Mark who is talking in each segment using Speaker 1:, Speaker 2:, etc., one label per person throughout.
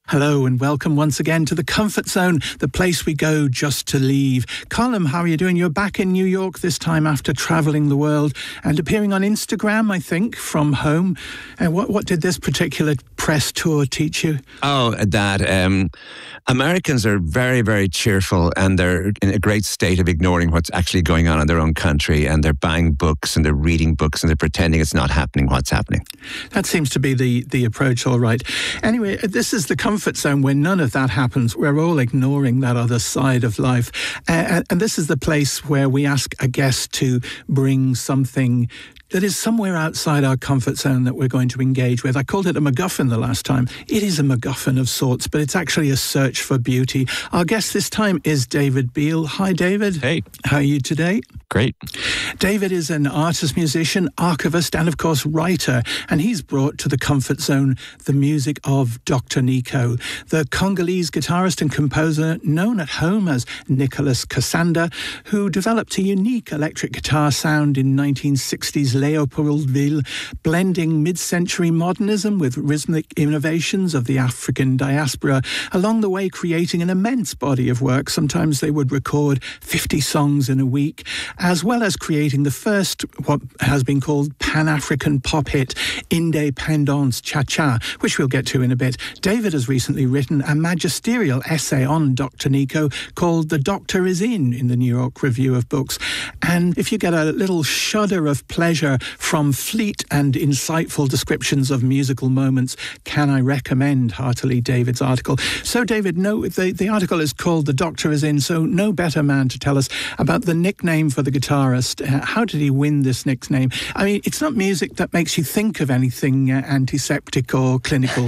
Speaker 1: Hello and welcome once again to the Comfort Zone, the place we go just to leave. Colm, how are you doing? You're back in New York this time after travelling the world and appearing on Instagram, I think, from home. And what did this particular press tour teach you?
Speaker 2: Oh, that Americans are very, very cheerful, and they're in a great state of ignoring what's actually going on in their own country, and they're buying books and they're reading books and they're pretending it's not happening what's happening.
Speaker 1: That seems to be the approach, all right. Anyway, this is the Comfort Zone where none of that happens. We're all ignoring that other side of life. And this is the place where we ask a guest to bring something that is somewhere outside our comfort zone that we're going to engage with. I called it a MacGuffin the last time. It is a MacGuffin of sorts, but it's actually a search for beauty. Our guest this time is David Beale. Hi, David.
Speaker 3: Hey.
Speaker 1: How are you today?
Speaker 3: Great.
Speaker 1: David is an artist, musician, archivist, and of course writer, and he's brought to the Comfort Zone the music of Dr. Nico, the Congolese guitarist and composer known at home as Nicolas Kasanda, who developed a unique electric guitar sound in 1960s Leopoldville, blending mid-century modernism with rhythmic innovations of the African diaspora, along the way creating an immense body of work. Sometimes they would record 50 songs in a week, as well as creating the first, what has been called Pan-African pop hit, Independence Cha-Cha, which we'll get to in a bit. David has recently written a magisterial essay on Dr. Nico called The Doctor Is In the New York Review of Books. And if you get a little shudder of pleasure from fleet and insightful descriptions of musical moments, can I recommend heartily David's article. So, David, the article is called The Doctor Is In, so no better man to tell us about the nickname for the guitarist. How did he win this nickname? I mean, it's not music that makes you think of anything antiseptic or clinical.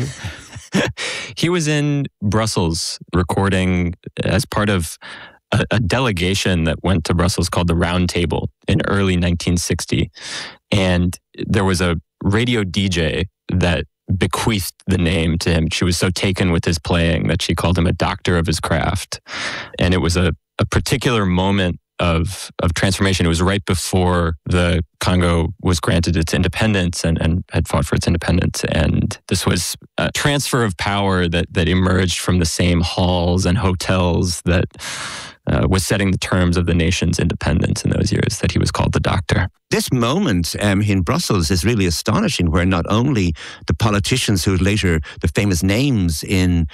Speaker 3: He was in Brussels recording as part of a delegation that went to Brussels called the Round Table in early 1960. And there was a radio DJ that bequeathed the name to him. She was so taken with his playing that she called him a doctor of his craft. And it was a particular moment of transformation. It was right before the Congo was granted its independence and had fought for its independence. And this was a transfer of power that emerged from the same halls and hotels that was setting the terms of the nation's independence in those years, that he was called the Doctor.
Speaker 2: This moment in Brussels is really astonishing, where not only the politicians who later, the famous names in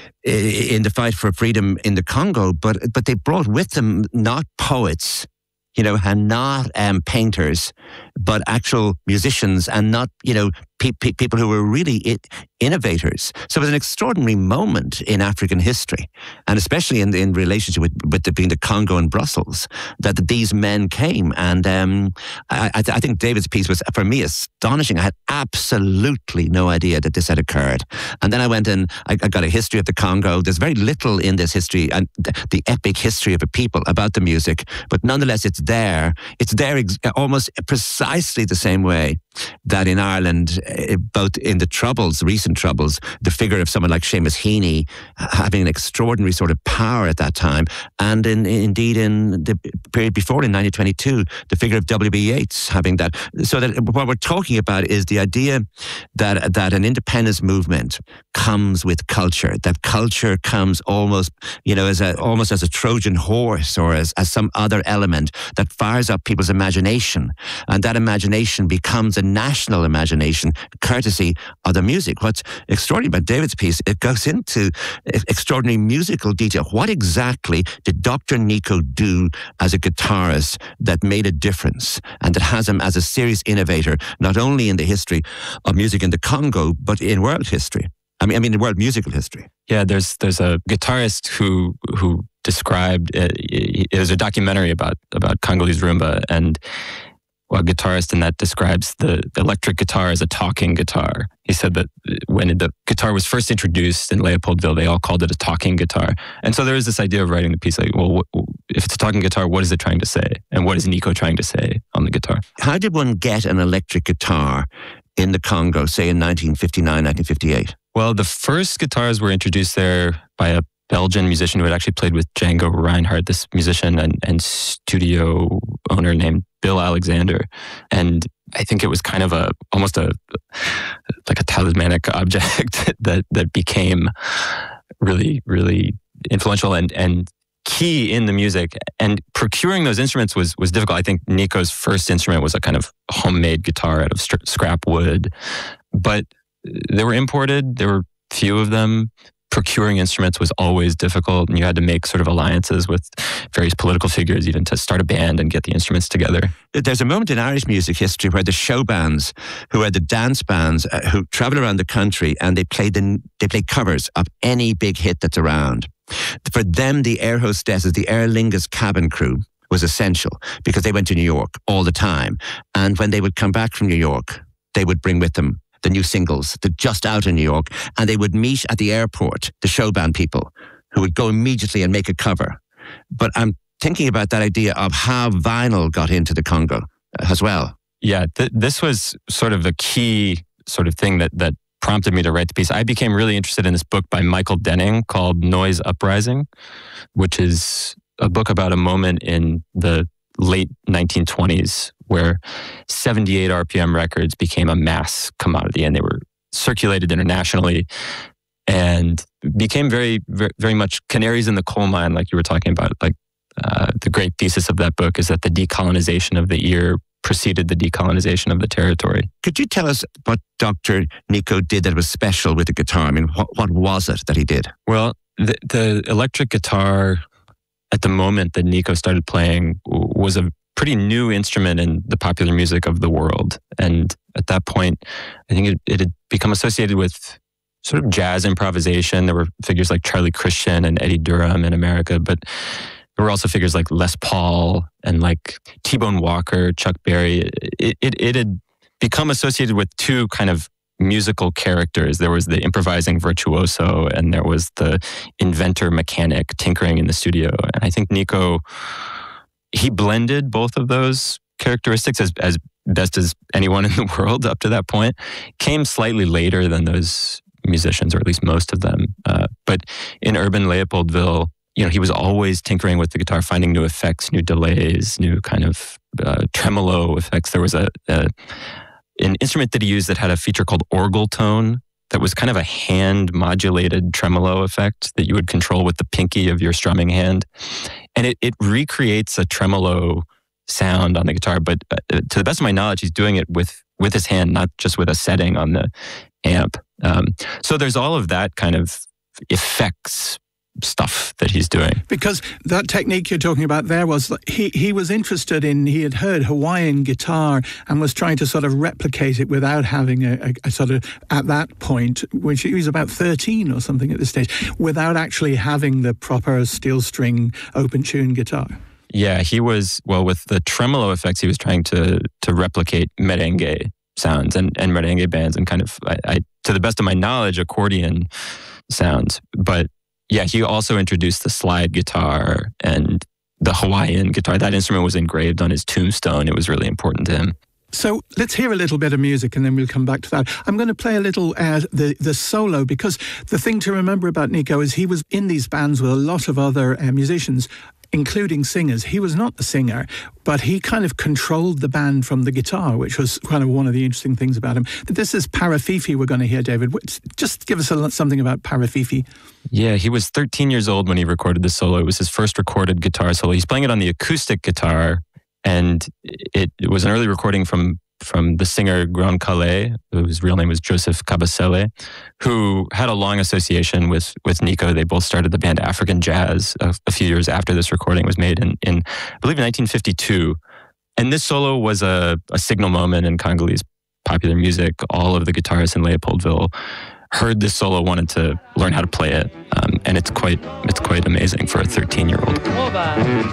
Speaker 2: the fight for freedom in the Congo, but they brought with them not poets, and not painters, but actual musicians, and not, people who were really innovators. So it was an extraordinary moment in African history, and especially in relationship with being the Congo and Brussels, that these men came. And I think David's piece was, for me, astonishing. I had absolutely no idea that this had occurred. And then I went and I got a history of the Congo. There's very little in this history, and the epic history of a people, about the music, but nonetheless it's there. It's there almost precisely the same way that in Ireland, both in the Troubles, recent Troubles, the figure of someone like Seamus Heaney having an extraordinary sort of power at that time, and indeed in the period before, in 1922, the figure of W.B. Yeats having that. So that what we're talking about is the idea that an independence movement comes with culture, that culture comes almost, as a Trojan horse, or as some other element that fires up people's imagination, and that imagination becomes a national imagination, courtesy of the music. What's extraordinary about David's piece, it goes into extraordinary musical detail. What exactly did Dr. Nico do as a guitarist that made a difference, and that has him as a serious innovator, not only in the history of music in the Congo, but in world history? I mean, in world musical history.
Speaker 3: Yeah, there's a guitarist who described it was a documentary about Congolese rumba, and a guitarist in that describes the electric guitar as a talking guitar. He said that when the guitar was first introduced in Leopoldville, they all called it a talking guitar. And so there is this idea of writing the piece like, well, if it's a talking guitar, what is it trying to say? And what is Nico trying to say on the guitar?
Speaker 2: How did one get an electric guitar in the Congo, say in 1959, 1958?
Speaker 3: Well, the first guitars were introduced there by a Belgian musician who had actually played with Django Reinhardt, this musician and studio owner named Bill Alexander. And I think it was kind of almost like a talismanic object that became really, really influential and key in the music. And procuring those instruments was difficult. I think Nico's first instrument was a kind of homemade guitar out of scrap wood, but they were imported. There were few of them. Procuring instruments was always difficult, and you had to make sort of alliances with various political figures even to start a band and get the instruments together.
Speaker 2: There's a moment in Irish music history where the show bands, who are the dance bands, who travel around the country and they play covers of any big hit that's around. For them, the air hostesses, the Aer Lingus cabin crew was essential because they went to New York all the time. And when they would come back from New York, they would bring with them the new singles, the just out in New York, and they would meet at the airport, the show band people, who would go immediately and make a cover. But I'm thinking about that idea of how vinyl got into the Congo as well.
Speaker 3: Yeah, this was sort of a key sort of thing that prompted me to write the piece. I became really interested in this book by Michael Denning called Noise Uprising, which is a book about a moment in the late 1920s where 78 RPM records became a mass commodity, and they were circulated internationally and became very, very, very much canaries in the coal mine, like you were talking about. Like the great thesis of that book is that the decolonization of the ear preceded the decolonization of the territory.
Speaker 2: Could you tell us what Dr. Nico did that was special with the guitar? I mean, what was it that he did?
Speaker 3: Well, the electric guitar at the moment that Nico started playing was a pretty new instrument in the popular music of the world. And at that point, I think it had become associated with sort of jazz improvisation. There were figures like Charlie Christian and Eddie Durham in America, but there were also figures like Les Paul and like T-Bone Walker, Chuck Berry. It had become associated with two kind of musical characters. There was the improvising virtuoso and there was the inventor mechanic tinkering in the studio. And I think Nico, he blended both of those characteristics as best as anyone in the world up to that point. Came slightly later than those musicians, or at least most of them. But in urban Leopoldville, he was always tinkering with the guitar, finding new effects, new delays, new kind of tremolo effects. There was an instrument that he used that had a feature called orgle tone that was kind of a hand-modulated tremolo effect that you would control with the pinky of your strumming hand. And it recreates a tremolo sound on the guitar, but to the best of my knowledge, he's doing it with his hand, not just with a setting on the amp. So there's all of that kind of effects stuff that he's doing.
Speaker 1: Because that technique you're talking about there was, he was interested in, he had heard Hawaiian guitar and was trying to sort of replicate it without having a sort of, at that point, which he was about 13 or something at this stage, without actually having the proper steel string open tune guitar.
Speaker 3: Yeah, he was, well, with the tremolo effects, he was trying to replicate merengue sounds and merengue bands and kind of, to the best of my knowledge, accordion sounds. But yeah, he also introduced the slide guitar and the Hawaiian guitar. That instrument was engraved on his tombstone. It was really important to him.
Speaker 1: So let's hear a little bit of music and then we'll come back to that. I'm going to play a little the solo, because the thing to remember about Nico is he was in these bands with a lot of other musicians, including singers. He was not the singer, but he kind of controlled the band from the guitar, which was kind of one of the interesting things about him. This is Parafifi we're going to hear, David. Just give us something about Parafifi.
Speaker 3: Yeah, he was 13 years old when he recorded this solo. It was his first recorded guitar solo. He's playing it on the acoustic guitar, and it was an early recording from the singer Grand Calais, whose real name was Joseph Kabasele, who had a long association with Nico. They both started the band African Jazz a few years after this recording was made in I believe, 1952. And this solo was a signal moment in Congolese popular music. All of the guitarists in Leopoldville heard this solo, wanted to learn how to play it. And it's quite amazing for a 13-year-old.